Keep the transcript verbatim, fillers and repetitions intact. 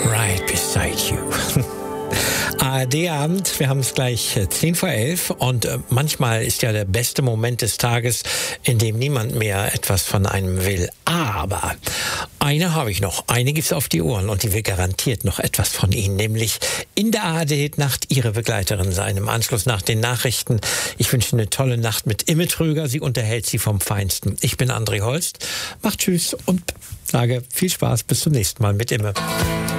Right beside you. A R D-Abend, wir haben es gleich zehn vor elf und manchmal ist ja der beste Moment des Tages, in dem niemand mehr etwas von einem will. Aber eine habe ich noch, eine gibt's auf die Ohren und die will garantiert noch etwas von Ihnen, nämlich in der A R D-Nacht Ihre Begleiterin sein, im Anschluss nach den Nachrichten. Ich wünsche eine tolle Nacht mit Imme Tröger, sie unterhält Sie vom Feinsten. Ich bin André Holst, macht Tschüss und sage viel Spaß, bis zum nächsten Mal mit Imme.